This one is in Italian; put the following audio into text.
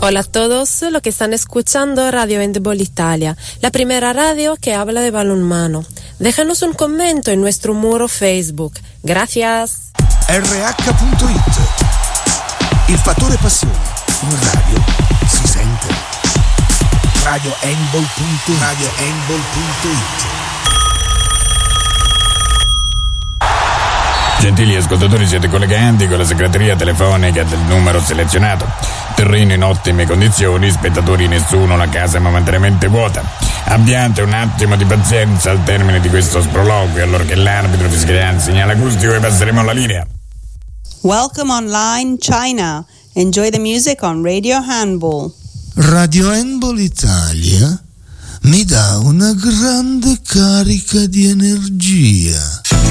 Hola a todos los que están escuchando Radio Handball Italia, la primera radio que habla de balonmano. Déjanos un comentario en nuestro muro Facebook. Gracias. RH.it. Il fattore passione in radio si sente. radiohandball.it. Gentili ascoltatori, siete collegati con la segreteria telefonica del numero selezionato. Terreno in ottime condizioni, spettatori nessuno, la casa è momentaneamente vuota. Abbiate un attimo di pazienza al termine di questo sproloquio, allora che l'arbitro fischierà il segnale acustico e passeremo alla linea. Welcome online China. Enjoy the music on Radio Handball. Radio Handball Italia mi dà una grande carica di energia.